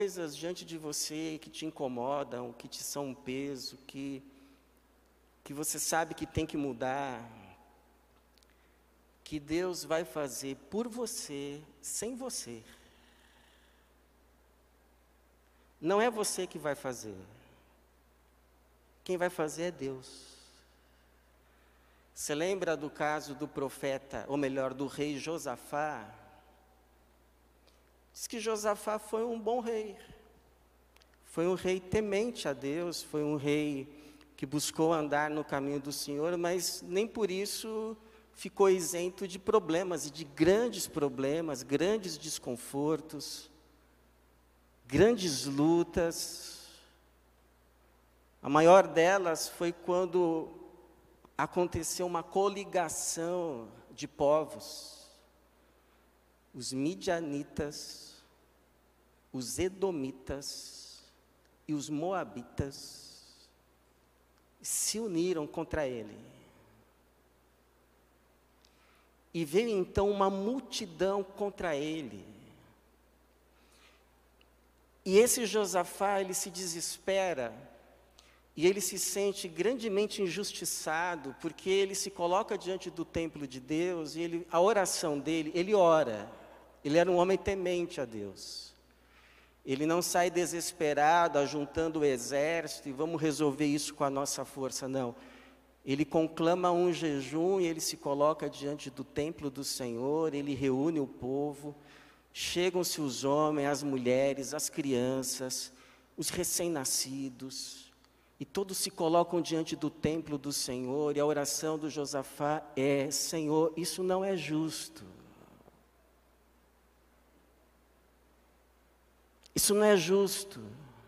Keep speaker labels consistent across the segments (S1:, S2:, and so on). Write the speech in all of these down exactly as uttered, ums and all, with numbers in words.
S1: coisas diante de você que te incomodam, que te são um peso, que, que você sabe que tem que mudar, que Deus vai fazer por você, sem você. Não é você que vai fazer. Quem vai fazer é Deus. Você lembra do caso do profeta, ou melhor, do rei Josafá? Diz que Josafá foi um bom rei. Foi um rei temente a Deus, foi um rei que buscou andar no caminho do Senhor, mas nem por isso ficou isento de problemas, e de grandes problemas, grandes desconfortos, grandes lutas. A maior delas foi quando aconteceu uma coligação de povos. Os midianitas, os edomitas e os moabitas se uniram contra ele. E veio então uma multidão contra ele. E esse Josafá, ele se desespera, e ele se sente grandemente injustiçado, porque ele se coloca diante do templo de Deus, e ele, a oração dele, ele ora. Ele era um homem temente a Deus. Ele não sai desesperado, ajuntando o exército, e vamos resolver isso com a nossa força, não. Ele conclama um jejum, e ele se coloca diante do templo do Senhor, ele reúne o povo, chegam-se os homens, as mulheres, as crianças, os recém-nascidos, e todos se colocam diante do templo do Senhor, e a oração do Josafá é: Senhor, isso não é justo. Isso não é justo.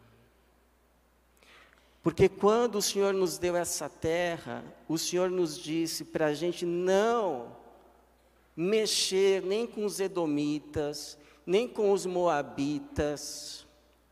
S1: Porque quando o Senhor nos deu essa terra, o Senhor nos disse para a gente não mexer nem com os edomitas, nem com os moabitas,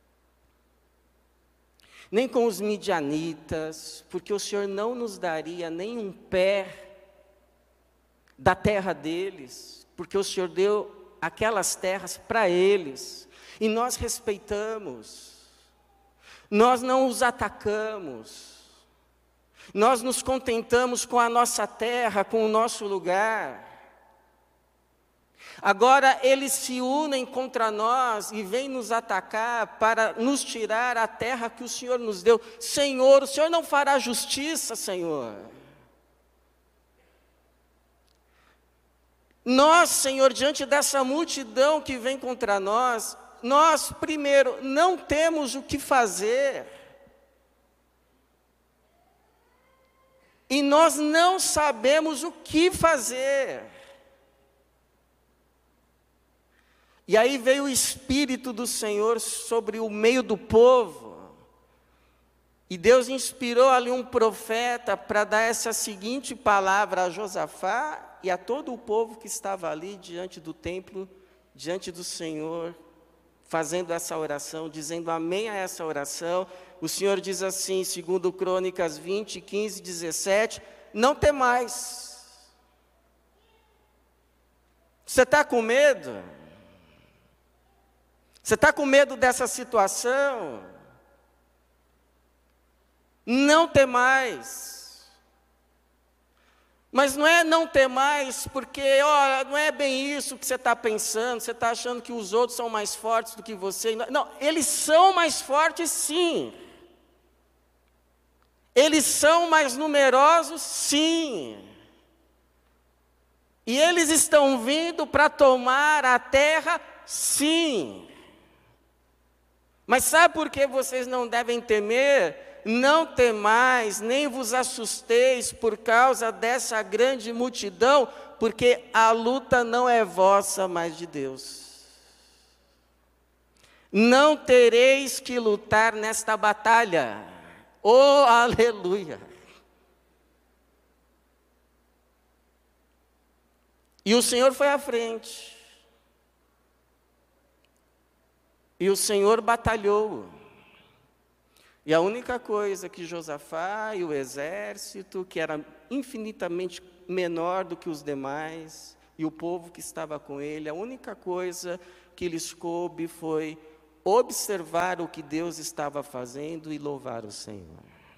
S1: nem com os midianitas, porque o Senhor não nos daria nem um pé da terra deles, porque o Senhor deu aquelas terras para eles, e nós respeitamos, nós não os atacamos, nós nos contentamos com a nossa terra, com o nosso lugar. Agora eles se unem contra nós e vêm nos atacar para nos tirar a terra que o Senhor nos deu. Senhor, o Senhor não fará justiça, Senhor. Nós, Senhor, diante dessa multidão que vem contra nós, nós, primeiro, não temos o que fazer. E nós não sabemos o que fazer. E aí veio o Espírito do Senhor sobre o meio do povo. E Deus inspirou ali um profeta para dar essa seguinte palavra a Josafá e a todo o povo que estava ali diante do templo, diante do Senhor, fazendo essa oração, dizendo amém a essa oração. O Senhor diz assim, segundo Crônicas vinte, quinze, dezessete, não temais. Você está com medo? Você está com medo dessa situação? Não temais. Mas não é não temais porque, ó, não é bem isso que você está pensando, você está achando que os outros são mais fortes do que você. Não, eles são mais fortes sim. Eles são mais numerosos sim. E eles estão vindo para tomar a terra sim. Mas sabe por que vocês não devem temer? Não temais, nem vos assusteis por causa dessa grande multidão, porque a luta não é vossa, mas de Deus. Não tereis que lutar nesta batalha. Oh, aleluia! E o Senhor foi à frente. E o Senhor batalhou. E a única coisa que Josafá e o exército, que era infinitamente menor do que os demais, e o povo que estava com ele, a única coisa que lhes coube foi observar o que Deus estava fazendo e louvar o Senhor.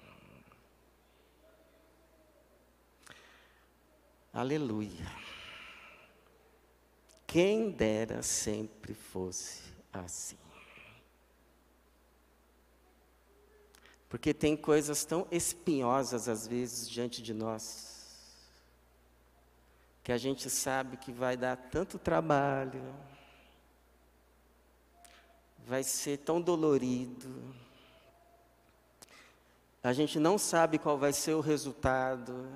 S1: Aleluia. Quem dera sempre fosse assim. Porque tem coisas tão espinhosas às vezes diante de nós, que a gente sabe que vai dar tanto trabalho, vai ser tão dolorido, a gente não sabe qual vai ser o resultado.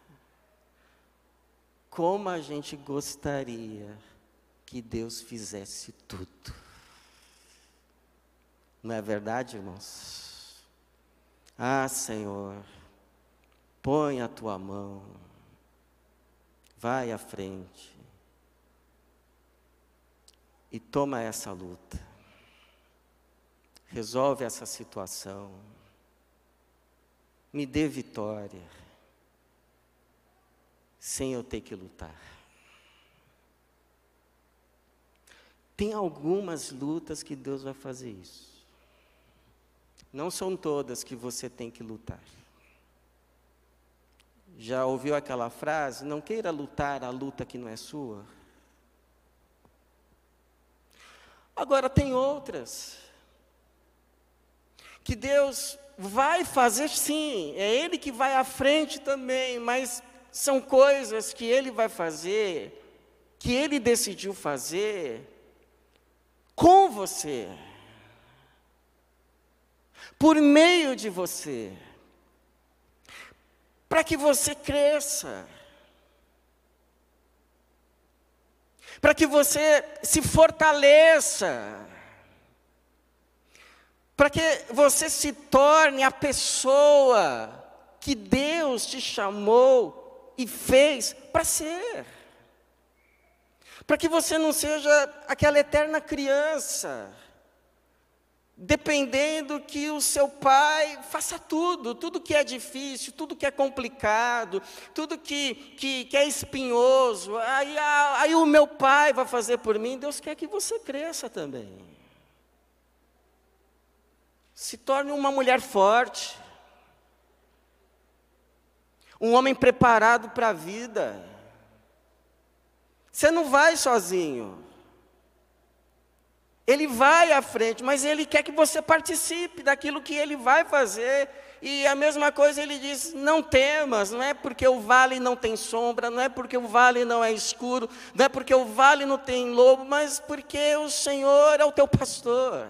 S1: Como a gente gostaria que Deus fizesse tudo. Não é verdade, irmãos? Ah, Senhor, põe a tua mão, vai à frente e toma essa luta. Resolve essa situação. Me dê vitória, sem eu ter que lutar. Tem algumas lutas que Deus vai fazer isso. Não são todas que você tem que lutar. Já ouviu aquela frase? Não queira lutar a luta que não é sua. Agora tem outras que Deus vai fazer sim, é Ele que vai à frente também, mas são coisas que Ele vai fazer, que Ele decidiu fazer com você, por meio de você, para que você cresça, para que você se fortaleça, para que você se torne a pessoa que Deus te chamou e fez para ser. Para que você não seja aquela eterna criança, dependendo que o seu pai faça tudo, tudo que é difícil, tudo que é complicado, tudo que, que, que é espinhoso, aí, aí o meu pai vai fazer por mim. Deus quer que você cresça também. Se torne uma mulher forte, um homem preparado para a vida. Você não vai sozinho. Ele vai à frente, mas Ele quer que você participe daquilo que Ele vai fazer. E a mesma coisa Ele diz, não temas, não é porque o vale não tem sombra, não é porque o vale não é escuro, não é porque o vale não tem lobo, mas porque o Senhor é o teu pastor.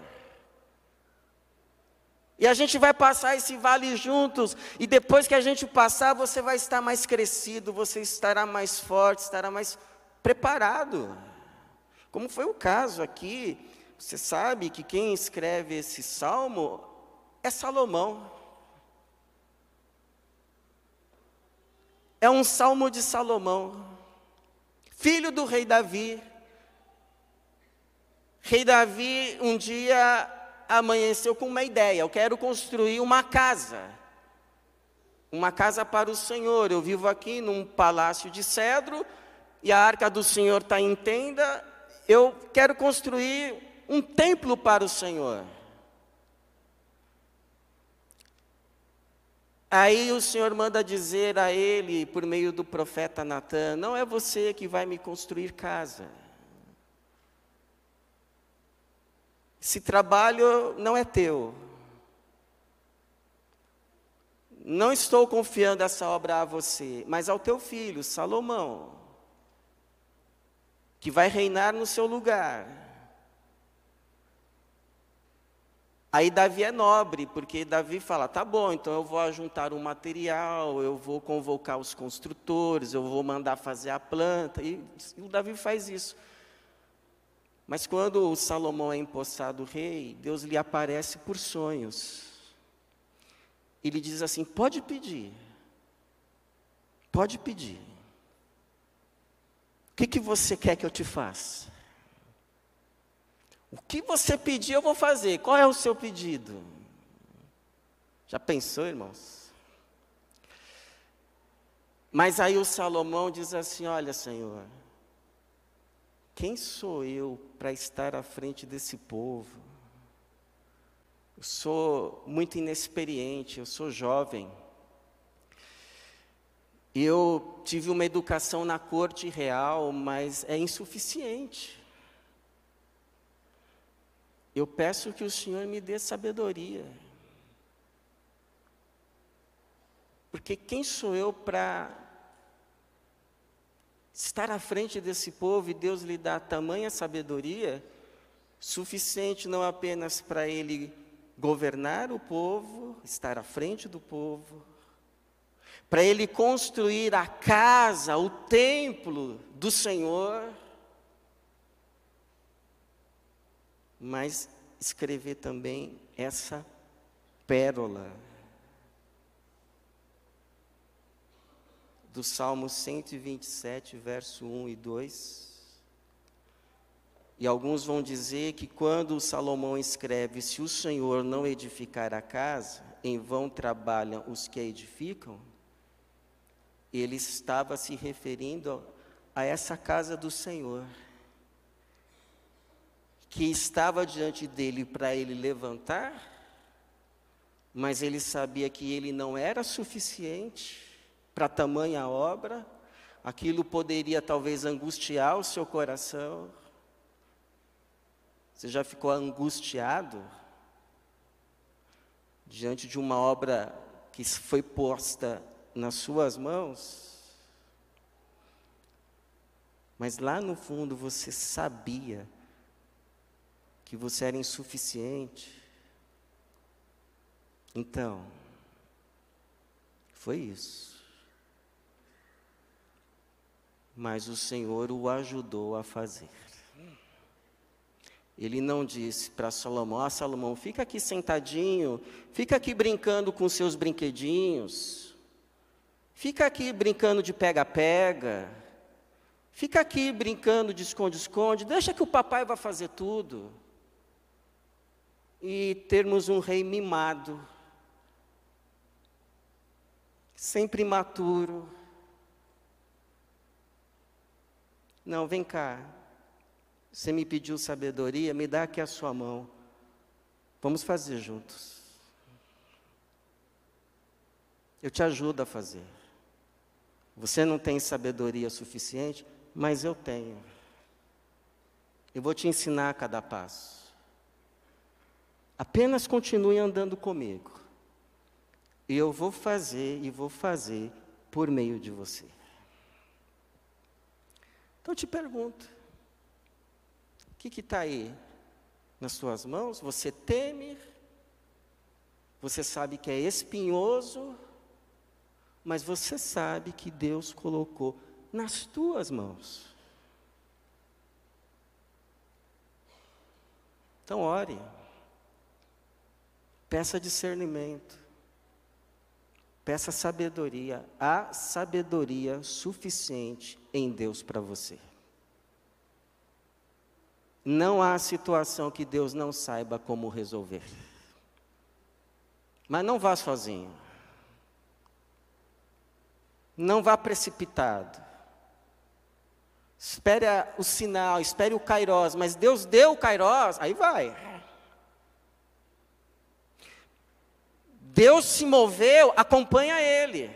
S1: E a gente vai passar esse vale juntos, e depois que a gente passar, você vai estar mais crescido, você estará mais forte, estará mais preparado. Como foi o caso aqui, você sabe que quem escreve esse salmo é Salomão. É um salmo de Salomão, filho do rei Davi. Rei Davi um dia amanheceu com uma ideia: eu quero construir uma casa, uma casa para o Senhor. Eu vivo aqui num palácio de cedro, e a arca do Senhor está em tenda, eu quero construir um templo para o Senhor. Aí o Senhor manda dizer a ele, por meio do profeta Natã, não é você que vai me construir casa. Esse trabalho não é teu. Não estou confiando essa obra a você, mas ao teu filho, Salomão, que vai reinar no seu lugar. Aí Davi é nobre, porque Davi fala, tá bom, então eu vou ajuntar um material, eu vou convocar os construtores, eu vou mandar fazer a planta, e, e o Davi faz isso. Mas quando o Salomão é empossado rei, Deus lhe aparece por sonhos. Ele diz assim, pode pedir, pode pedir. O que, que você quer que eu te faça? O que você pedir eu vou fazer. Qual é o seu pedido? Já pensou, irmãos? Mas aí o Salomão diz assim, olha, Senhor, quem sou eu para estar à frente desse povo? Eu sou muito inexperiente, eu sou jovem. Eu tive uma educação na corte real, mas é insuficiente. Eu peço que o Senhor me dê sabedoria. Porque quem sou eu para estar à frente desse povo e Deus lhe dá tamanha sabedoria, suficiente não apenas para ele governar o povo, estar à frente do povo, para ele construir a casa, o templo do Senhor, mas escrever também essa pérola do Salmo cento e vinte e sete, verso um e dois. E alguns vão dizer que quando Salomão escreve, se o Senhor não edificar a casa, em vão trabalham os que a edificam, ele estava se referindo a essa casa do Senhor, que estava diante dele para ele levantar, mas ele sabia que ele não era suficiente para tamanha obra, aquilo poderia talvez angustiar o seu coração. Você já ficou angustiado diante de uma obra que foi posta nas suas mãos? Mas lá no fundo você sabia que você era insuficiente. Então, foi isso. Mas o Senhor o ajudou a fazer. Ele não disse para Salomão: ah, Salomão, fica aqui sentadinho, fica aqui brincando com seus brinquedinhos, fica aqui brincando de pega-pega, fica aqui brincando de esconde-esconde, deixa que o papai vai fazer tudo. E termos um rei mimado, sempre imaturo. Não, vem cá. Você me pediu sabedoria, me dá aqui a sua mão. Vamos fazer juntos. Eu te ajudo a fazer. Você não tem sabedoria suficiente, mas eu tenho. Eu vou te ensinar a cada passo. Apenas continue andando comigo. E eu vou fazer e vou fazer por meio de você. Então eu te pergunto, o que está aí nas suas mãos? Você teme, você sabe que é espinhoso, mas você sabe que Deus colocou nas tuas mãos. Então ore, peça discernimento, peça sabedoria. Há sabedoria suficiente em Deus para você. Não há situação que Deus não saiba como resolver. Mas não vá sozinho. Não vá precipitado. Espere o sinal, espere o kairós, mas Deus deu o kairós, aí vai. Deus se moveu, acompanha Ele.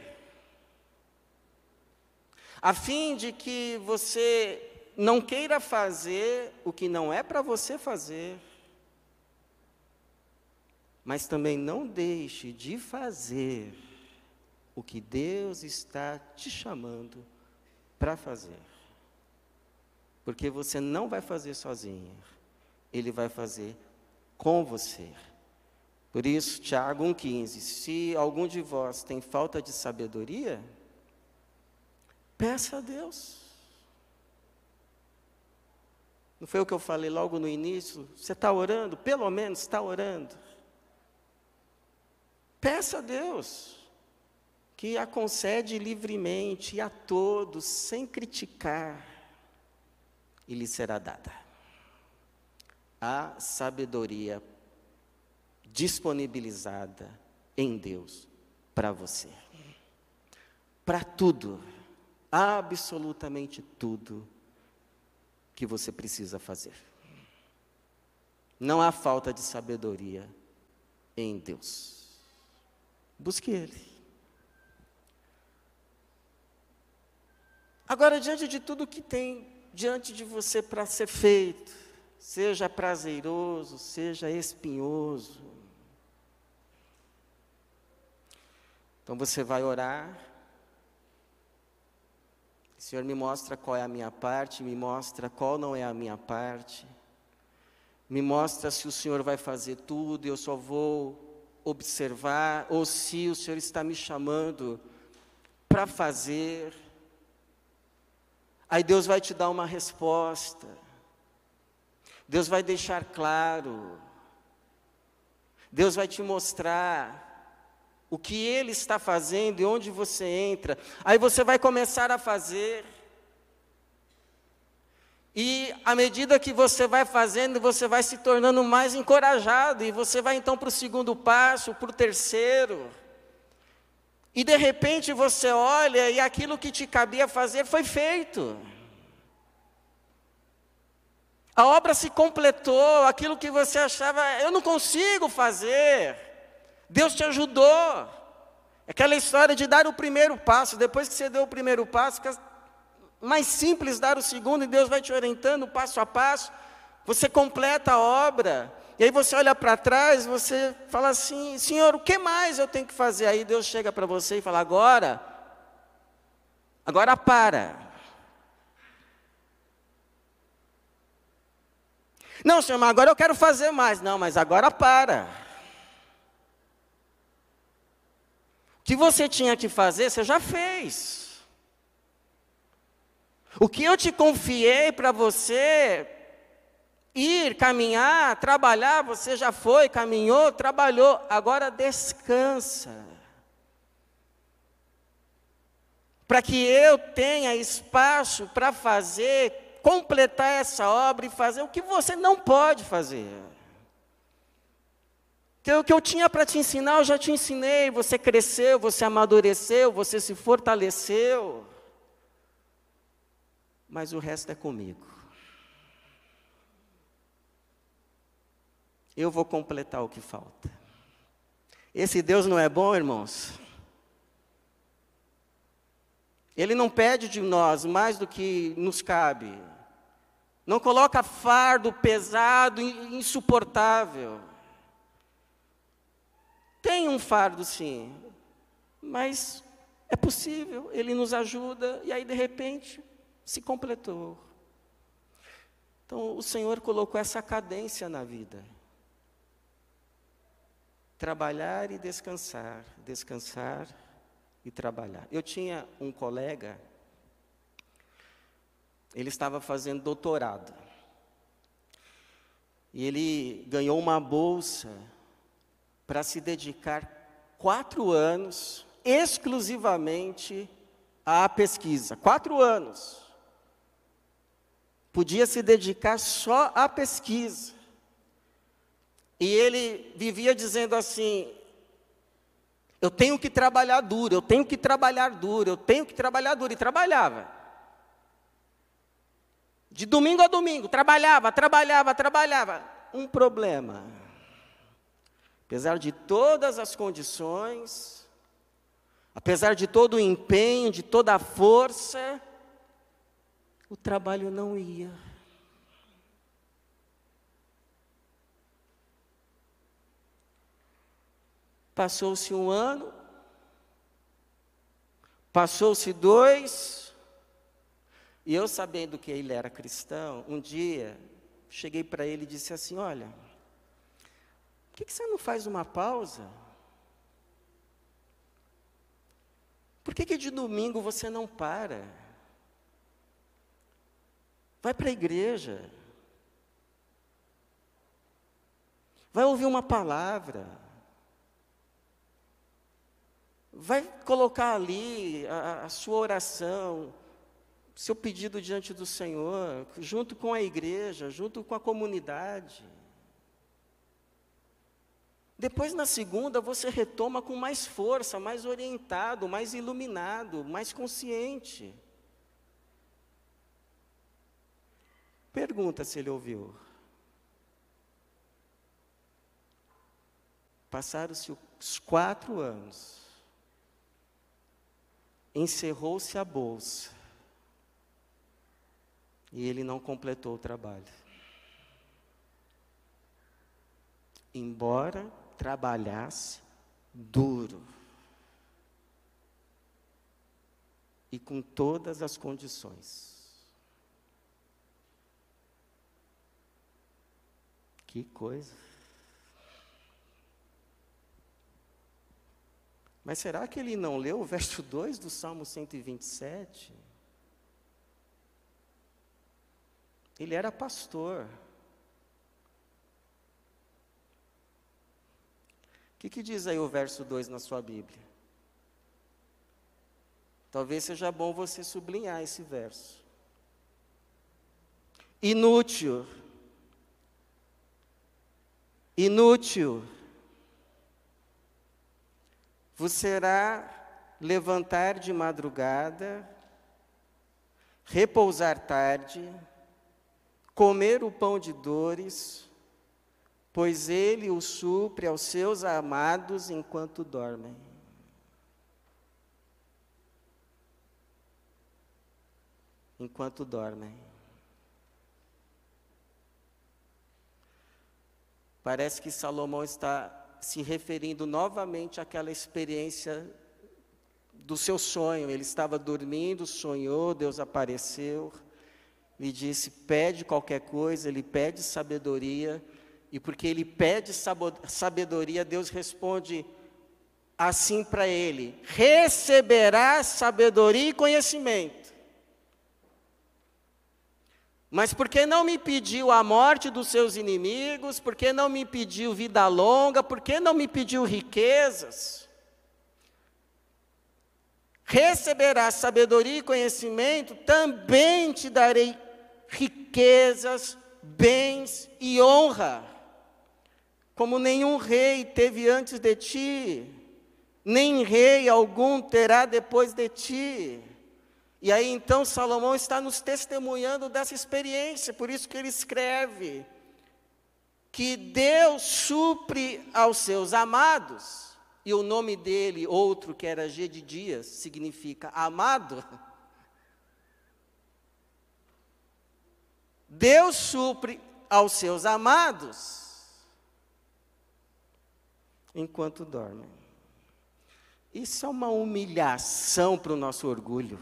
S1: A fim de que você não queira fazer o que não é para você fazer, mas também não deixe de fazer o que Deus está te chamando para fazer. Porque você não vai fazer sozinho, Ele vai fazer com você. Por isso, Tiago um quinze, se algum de vós tem falta de sabedoria, peça a Deus. Não foi o que eu falei logo no início? Você está orando? Pelo menos está orando. Peça a Deus, que a concede livremente a todos, sem criticar, e lhe será dada. A sabedoria disponibilizada em Deus para você. Para tudo, absolutamente tudo que você precisa fazer. Não há falta de sabedoria em Deus. Busque Ele. Agora, diante de tudo que tem diante de você para ser feito, seja prazeroso, seja espinhoso, então você vai orar. Senhor, me mostra qual é a minha parte, me mostra qual não é a minha parte, me mostra se o Senhor vai fazer tudo e eu só vou observar, ou se o Senhor está me chamando para fazer. Aí Deus vai te dar uma resposta, Deus vai deixar claro, Deus vai te mostrar o que Ele está fazendo e onde você entra. Aí você vai começar a fazer, e à medida que você vai fazendo, você vai se tornando mais encorajado, e você vai então para o segundo passo, para o terceiro, e de repente você olha e aquilo que te cabia fazer foi feito. A obra se completou, aquilo que você achava, eu não consigo fazer, Deus te ajudou. Aquela história de dar o primeiro passo, depois que você deu o primeiro passo, fica mais simples dar o segundo, e Deus vai te orientando passo a passo, você completa a obra. E aí você olha para trás, você fala assim, Senhor, o que mais eu tenho que fazer? Aí Deus chega para você e fala, agora, agora para. Não, Senhor, mas agora eu quero fazer mais. Não, mas agora para. O que você tinha que fazer, você já fez. O que eu te confiei para você ir, caminhar, trabalhar, você já foi, caminhou, trabalhou, agora descansa. Para que eu tenha espaço para fazer, completar essa obra e fazer o que você não pode fazer. Então, o que eu tinha para te ensinar, eu já te ensinei, você cresceu, você amadureceu, você se fortaleceu, mas o resto é comigo. Eu vou completar o que falta. Esse Deus não é bom, irmãos? Ele não pede de nós mais do que nos cabe. Não coloca fardo pesado, insuportável. Tem um fardo, sim, mas é possível, Ele nos ajuda, e aí de repente se completou. Então o Senhor colocou essa cadência na vida. Trabalhar e descansar, descansar e trabalhar. Eu tinha um colega, ele estava fazendo doutorado, e ele ganhou uma bolsa para se dedicar quatro anos exclusivamente à pesquisa. Quatro anos. Podia se dedicar só à pesquisa. E ele vivia dizendo assim, eu tenho que trabalhar duro, eu tenho que trabalhar duro, eu tenho que trabalhar duro, e trabalhava. De domingo a domingo, trabalhava, trabalhava, trabalhava. Um problema. Apesar de todas as condições, apesar de todo o empenho, de toda a força, o trabalho não ia. Passou-se um ano, passou-se dois, e eu, sabendo que ele era cristão, um dia cheguei para ele e disse assim, olha, por que que você não faz uma pausa? Por que que de domingo você não para? Vai para a igreja. Vai ouvir uma palavra. Vai colocar ali a, a sua oração, seu pedido diante do Senhor, junto com a igreja, junto com a comunidade. Depois, na segunda, você retoma com mais força, mais orientado, mais iluminado, mais consciente. Pergunta se ele ouviu. Passaram-se os quatro anos. Encerrou-se a bolsa. E ele não completou o trabalho. Embora trabalhasse duro. E com todas as condições. Que coisa. Mas será que ele não leu o verso dois do Salmo cento e vinte e sete? Ele era pastor. O que, que diz aí o verso dois na sua Bíblia? Talvez seja bom você sublinhar esse verso. Inútil. Inútil. Vos será levantar de madrugada, repousar tarde, comer o pão de dores, pois ele o supre aos seus amados enquanto dormem. Enquanto dormem. Parece que Salomão está se referindo novamente àquela experiência do seu sonho. Ele estava dormindo, sonhou, Deus apareceu, lhe disse, pede qualquer coisa, ele pede sabedoria, e porque ele pede sabedoria, Deus responde assim para ele, receberás sabedoria e conhecimento. Mas porque não me pediu a morte dos seus inimigos, porque não me pediu vida longa, porque não me pediu riquezas, receberás sabedoria e conhecimento, também te darei riquezas, bens e honra, como nenhum rei teve antes de ti, nem rei algum terá depois de ti. E aí então Salomão está nos testemunhando dessa experiência, por isso que ele escreve que Deus supre aos seus amados, e o nome dele, outro que era G de Dias, significa amado. Deus supre aos seus amados enquanto dormem. Isso é uma humilhação para o nosso orgulho.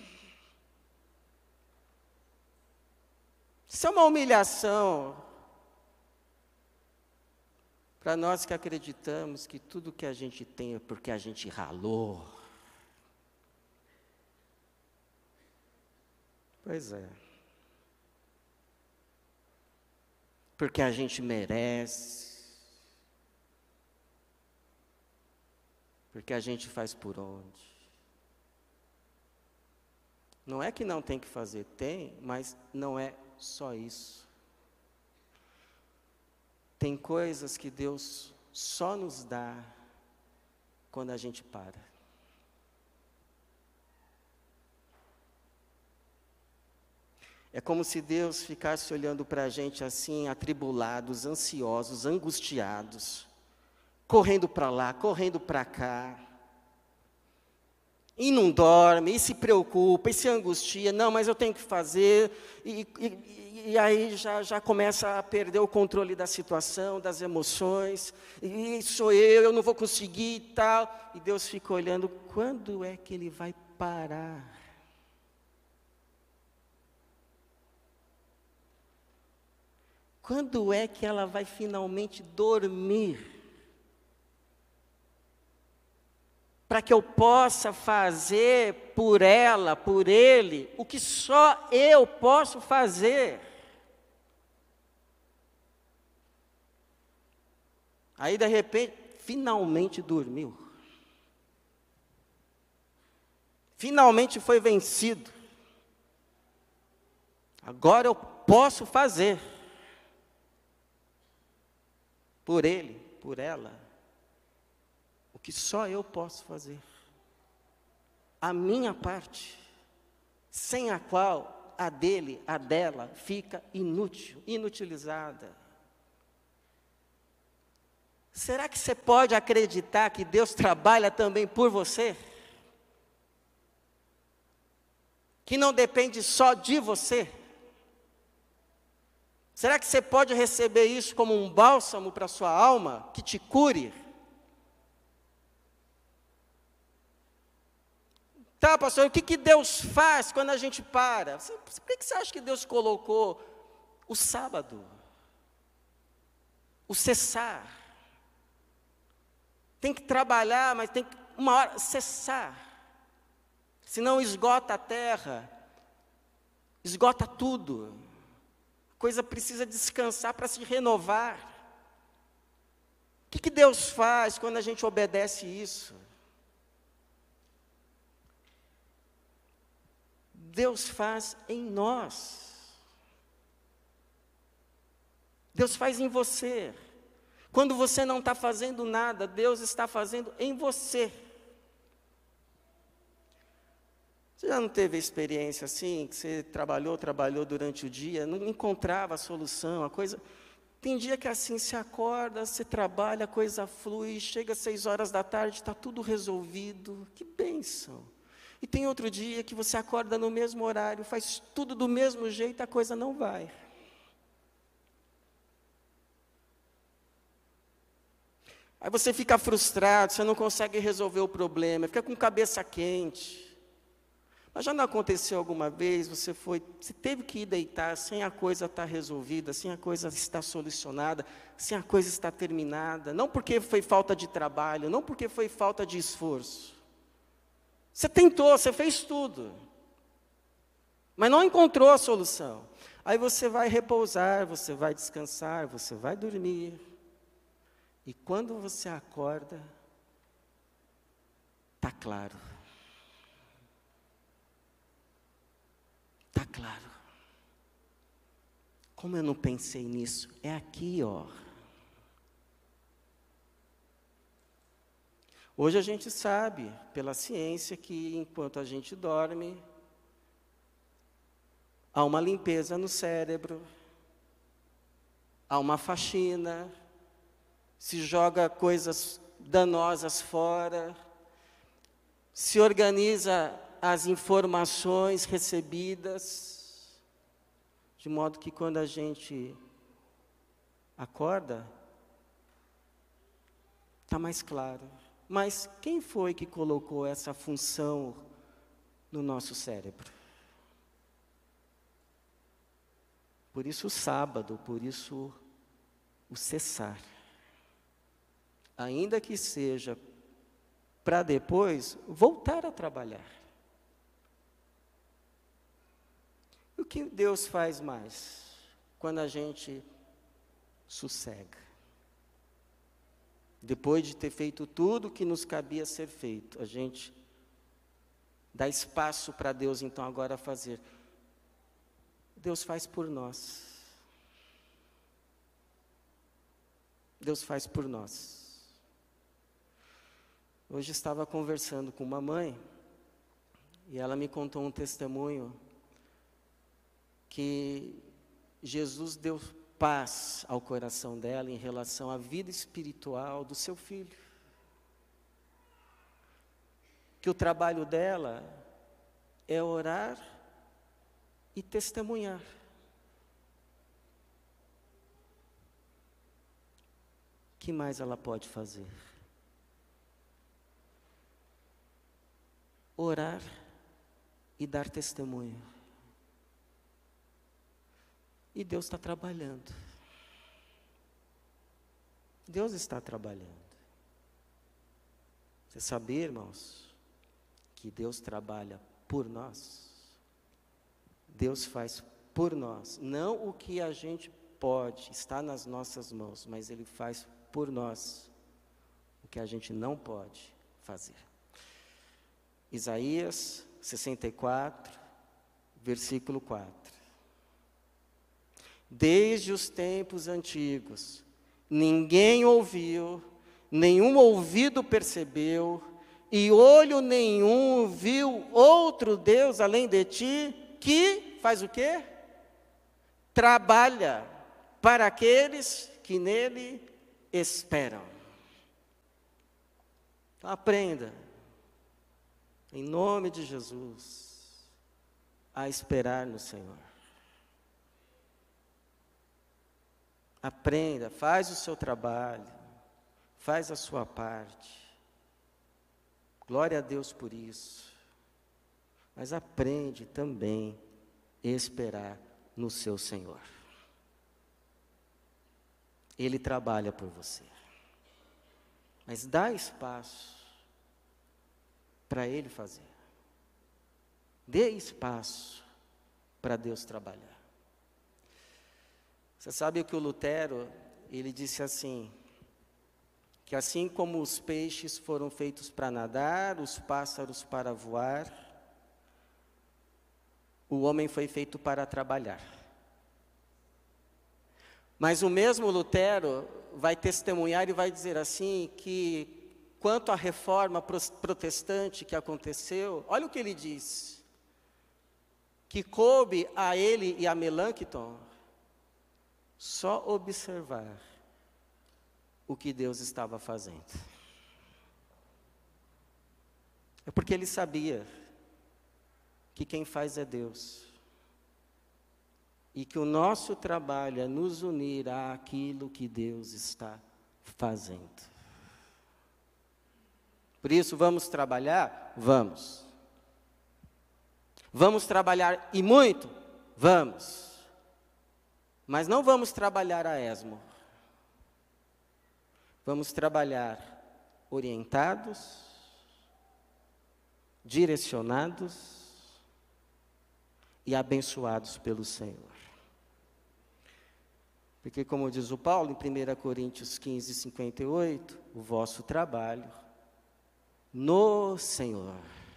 S1: Isso é uma humilhação para nós que acreditamos que tudo que a gente tem é porque a gente ralou. Pois é. Porque a gente merece. Porque a gente faz por onde. Não é que não tem que fazer, tem, mas não é só isso. Tem coisas que Deus só nos dá quando a gente para. É como se Deus ficasse olhando para a gente assim, atribulados, ansiosos, angustiados, correndo para lá, correndo para cá, e não dorme, e se preocupa, e se angustia, não, mas eu tenho que fazer, e, e, e aí já, já começa a perder o controle da situação, das emoções, e sou eu, eu não vou conseguir e tal, e Deus fica olhando, quando é que Ele vai parar? Quando é que ela vai finalmente dormir? Para que eu possa fazer por ela, por ele, o que só eu posso fazer. Aí, de repente, finalmente dormiu. Finalmente foi vencido. Agora eu posso fazer. Por ele, por ela, o que só eu posso fazer. A minha parte, sem a qual a dele, a dela, fica inútil, inutilizada. Será que você pode acreditar que Deus trabalha também por você? Que não depende só de você? Será que você pode receber isso como um bálsamo para a sua alma, que te cure? Tá, pastor, o que, que Deus faz quando a gente para? Você, por que, que você acha que Deus colocou o sábado? O cessar. Tem que trabalhar, mas tem que, uma hora, cessar. Senão esgota a terra, esgota tudo. A coisa precisa descansar para se renovar. O que, que Deus faz quando a gente obedece isso? Deus faz em nós. Deus faz em você. Quando você não está fazendo nada, Deus está fazendo em você. Você já não teve experiência assim, que você trabalhou, trabalhou durante o dia, não encontrava a solução, a coisa... Tem dia que assim, você acorda, você trabalha, a coisa flui, chega às seis horas da tarde, está tudo resolvido, que bênção. E tem outro dia que você acorda no mesmo horário, faz tudo do mesmo jeito, a coisa não vai. Aí você fica frustrado, você não consegue resolver o problema, fica com cabeça quente. Mas já não aconteceu alguma vez, você foi, você teve que ir deitar sem a coisa estar resolvida, sem a coisa estar solucionada, sem a coisa estar terminada, não porque foi falta de trabalho, não porque foi falta de esforço. Você tentou, você fez tudo, mas não encontrou a solução. Aí você vai repousar, você vai descansar, você vai dormir. E quando você acorda, está claro. Está claro. Como eu não pensei nisso? É aqui, ó. Hoje a gente sabe, pela ciência, que enquanto a gente dorme, há uma limpeza no cérebro, há uma faxina, se joga coisas danosas fora, se organiza as informações recebidas, de modo que quando a gente acorda, está mais claro. Mas quem foi que colocou essa função no nosso cérebro? Por isso o sábado, por isso o cessar. Ainda que seja para depois voltar a trabalhar. O que Deus faz mais quando a gente sossega? Depois de ter feito tudo o que nos cabia ser feito, a gente dá espaço para Deus então agora fazer. Deus faz por nós. Deus faz por nós. Hoje estava conversando com uma mãe, e ela me contou um testemunho, que Jesus deu paz ao coração dela em relação à vida espiritual do seu filho. Que o trabalho dela é orar e testemunhar. O que mais ela pode fazer? Orar e dar testemunho. E Deus está trabalhando. Deus está trabalhando. Você sabia, irmãos, que Deus trabalha por nós? Deus faz por nós. Não o que a gente pode, está nas nossas mãos, mas Ele faz por nós o que a gente não pode fazer. Isaías sessenta e quatro, versículo quatro. Desde os tempos antigos, ninguém ouviu, nenhum ouvido percebeu, e olho nenhum viu outro Deus além de ti, que faz o quê? Trabalha para aqueles que nele esperam. Então aprenda, em nome de Jesus, a esperar no Senhor. Aprenda, faz o seu trabalho, faz a sua parte. Glória a Deus por isso. Mas aprende também a esperar no seu Senhor. Ele trabalha por você. Mas dá espaço para Ele fazer. Dê espaço para Deus trabalhar. Você sabe que o Lutero, ele disse assim, que assim como os peixes foram feitos para nadar, os pássaros para voar, o homem foi feito para trabalhar. Mas o mesmo Lutero vai testemunhar e vai dizer assim, que quanto à reforma protestante que aconteceu, olha o que ele diz, que coube a ele e a Melanchthon só observar o que Deus estava fazendo. É porque ele sabia que quem faz é Deus. E que o nosso trabalho é nos unir àquilo que Deus está fazendo. Por isso, vamos trabalhar? Vamos. Vamos trabalhar e muito? Vamos. Mas não vamos trabalhar a esmo. Vamos trabalhar orientados, direcionados e abençoados pelo Senhor. Porque, como diz o Paulo em primeira Coríntios quinze, cinquenta e oito, o vosso trabalho no Senhor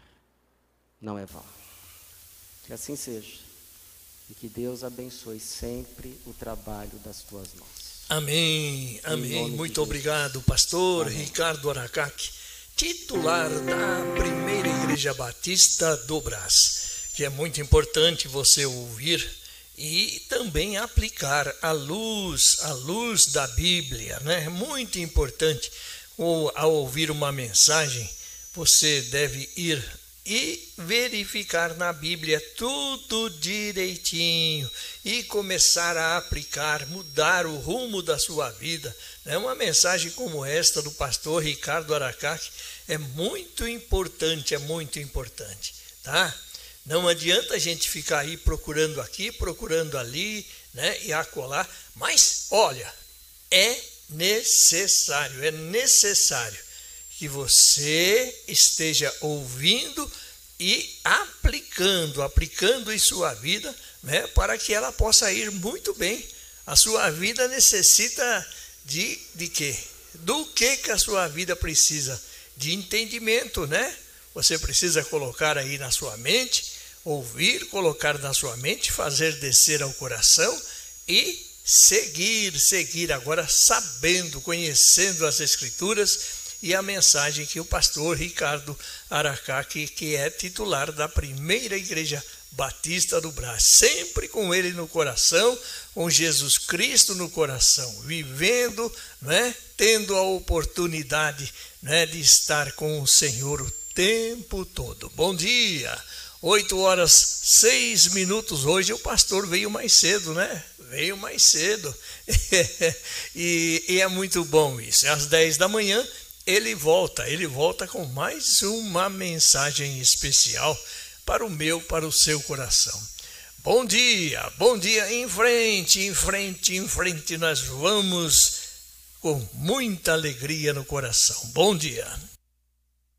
S1: não é vão. Que assim seja. E que Deus abençoe sempre o trabalho das tuas mãos.
S2: Amém, amém. Muito obrigado, pastor amém. Ricardo Aracaki, titular da Primeira Igreja Batista do Brás, que é muito importante você ouvir e também aplicar a luz, a luz da Bíblia, né? É muito importante. Ou ao ouvir uma mensagem, você deve ir e verificar na Bíblia tudo direitinho e começar a aplicar, mudar o rumo da sua vida. Uma mensagem como esta do pastor Ricardo Aracaki é muito importante, é muito importante, tá? Não adianta a gente ficar aí procurando aqui, procurando ali, né, e acolá, mas olha, é necessário, é necessário que você esteja ouvindo e aplicando, aplicando em sua vida, né, para que ela possa ir muito bem. A sua vida necessita de, de quê? Do que que a sua vida precisa? De entendimento, né? Você precisa colocar aí na sua mente, ouvir, colocar na sua mente, fazer descer ao coração e seguir, seguir agora sabendo, conhecendo as Escrituras e a mensagem que o pastor Ricardo Aracaki, que é titular da Primeira Igreja Batista do Brás, sempre com ele no coração, com Jesus Cristo no coração, vivendo, né, tendo a oportunidade, né, de estar com o Senhor o tempo todo. Bom dia, oito horas, seis minutos, hoje o pastor veio mais cedo, né? Veio mais cedo, e, e é muito bom isso, às dez da manhã, ele volta, ele volta com mais uma mensagem especial para o meu, para o seu coração. Bom dia, bom dia, em frente, em frente, em frente, nós vamos com muita alegria no coração. Bom dia.